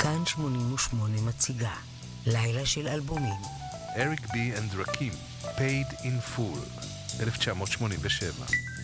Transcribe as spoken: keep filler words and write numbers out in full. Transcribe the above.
כאן שמונים ושמונה מציגה לילה של אלבומים. אריק בי אנד רקים, Paid in Full, אלף תשע מאות שמונים ושבע.